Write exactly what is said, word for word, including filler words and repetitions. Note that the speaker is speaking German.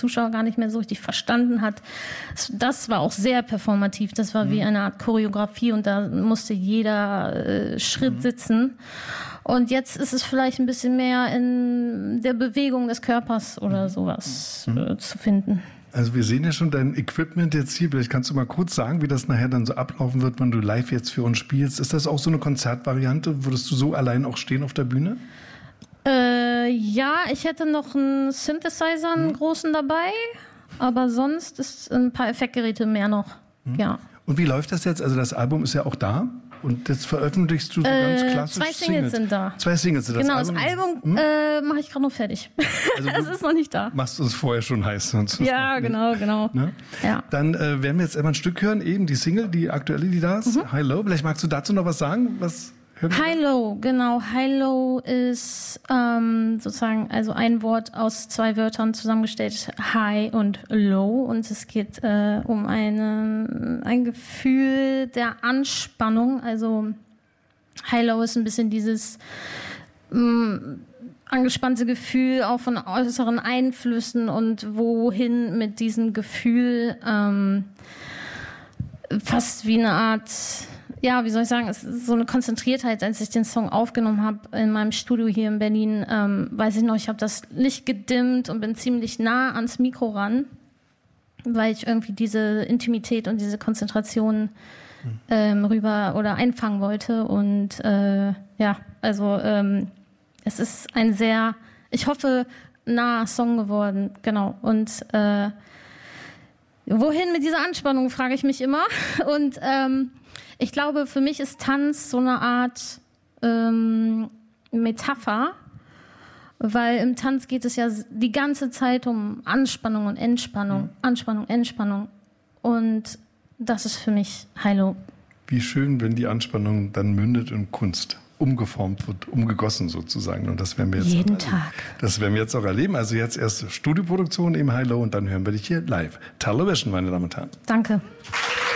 Zuschauer gar nicht mehr so richtig verstanden hat. Das war auch sehr performativ. Das war wie eine Art Choreografie und da musste jeder äh, Schritt mhm. sitzen. Und jetzt ist es vielleicht ein bisschen mehr in der Bewegung des Körpers oder sowas mhm. äh, zu finden. Also wir sehen ja schon dein Equipment jetzt hier. Vielleicht kannst du mal kurz sagen, wie das nachher dann so ablaufen wird, wenn du live jetzt für uns spielst. Ist das auch so eine Konzertvariante? Würdest du so allein auch stehen auf der Bühne? Äh, ja, ich hätte noch einen Synthesizer, einen mhm. großen dabei. Aber sonst ist ein paar Effektgeräte mehr noch. Mhm. Ja. Und wie läuft das jetzt? Also das Album ist ja auch da. Und das veröffentlichst du so äh, ganz klassisch? Zwei Singles, Singles sind da. Zwei Singles sind das. Genau, Album, das Album hm? äh, mache ich gerade noch fertig. Also das ist noch nicht da. Machst du es vorher schon heiß? Sonst ja, genau, genau. Ne? Ja. Dann äh, werden wir jetzt einmal ein Stück hören, eben die Single, die aktuelle, die da ist. Mhm. High Low. Vielleicht magst du dazu noch was sagen? Was High Low, genau. High Low ist ähm, sozusagen also ein Wort aus zwei Wörtern zusammengestellt, High und Low. Und es geht äh, um eine, ein Gefühl der Anspannung. Also High Low ist ein bisschen dieses mh, angespannte Gefühl auch von äußeren Einflüssen und wohin mit diesem Gefühl ähm, fast wie eine Art... Ja, wie soll ich sagen, es ist so eine Konzentriertheit, als ich den Song aufgenommen habe in meinem Studio hier in Berlin, ähm, weiß ich noch, ich habe das Licht gedimmt und bin ziemlich nah ans Mikro ran, weil ich irgendwie diese Intimität und diese Konzentration ähm, rüber oder einfangen wollte und äh, ja, also ähm, es ist ein sehr, ich hoffe, naher Song geworden, genau, und äh, wohin mit dieser Anspannung, frage ich mich immer und ähm, ich glaube, für mich ist Tanz so eine Art ähm, Metapher, weil im Tanz geht es ja die ganze Zeit um Anspannung und Entspannung, mhm. Anspannung, Entspannung. Und das ist für mich High Low. Wie schön, wenn die Anspannung dann mündet in Kunst, umgeformt wird, umgegossen sozusagen. Und das werden wir jetzt jeden auch Tag. Das werden wir jetzt auch erleben. Also jetzt erst Studioproduktion im High Low und dann hören wir dich hier live. Television, meine Damen und Herren. Danke.